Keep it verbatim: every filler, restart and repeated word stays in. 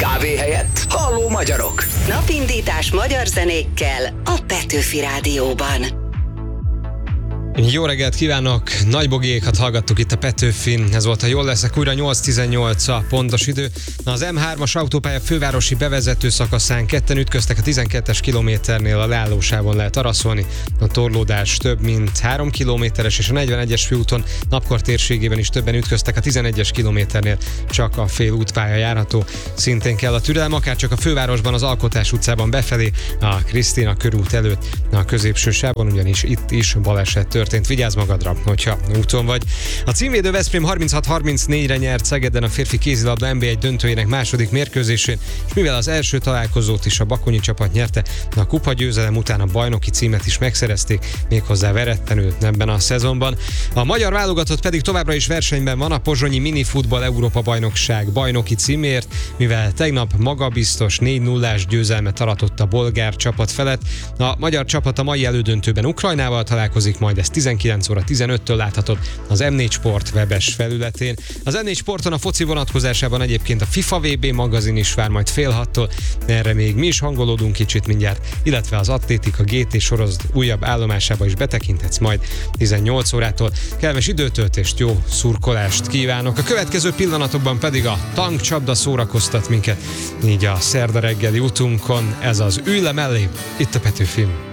Kávé helyett halló magyarok. Napindítás magyar zenékkel a Petőfi Rádióban. Jó reggelt kívánok! Nagy Bogiékat hallgattuk itt a Petőfin. Ez volt a Jól leszek újra, nyolc tizennyolc a pontos idő. Na, az M hármas autópálya fővárosi bevezető szakaszán ketten ütköztek a tizenkettes kilométernél, a leállósávon lehet araszolni. A torlódás több mint három kilométeres, és a negyvenegyes főúton Napkor térségében is többen ütköztek, a tizenegyes kilométernél csak a fél útpálya járható. Szintén kell a türelem, akár csak a fővárosban, az Alkotás utcában befelé, a Krisztina körút előtt, a középső sávon, ugyanis itt is baleset történt. Vigyázz magadra, hogyha úton vagy. A címvédő Veszprém harminchat harmincnégyre nyert Szegeden a férfi kézilabda en bé egy döntőjének második mérkőzésén, és mivel az első találkozót is a bakonyi csapat nyerte, a kupa győzelem után a bajnoki címet is megszerezték, méghozzá veretlenül ebben a szezonban. A magyar válogatott pedig továbbra is versenyben van a pozsonyi minifutball Európa bajnokság bajnoki címért, mivel tegnap magabiztos négy nullás győzelmet aratott a bolgár csapat felett. A magyar csapat a mai elődöntőben Ukrajnával találkozik, majd ez tizenkilenc óra tizenöttől láthatott az em négy Sport webes felületén. Az em négy Sporton a foci vonatkozásában egyébként a FIFA vé bé magazin is vár majd fél hattól, erre még mi is hangolódunk kicsit mindjárt, illetve az Atlétika gé té sorozat újabb állomásába is betekinthetsz majd tizennyolc órától. Kellemes időtöltést, jó szurkolást kívánok. A következő pillanatokban pedig a tankcsapda szórakoztat minket, így a szerda reggeli utunkon. Ez az Ülj le mellé, itt a Petőfin.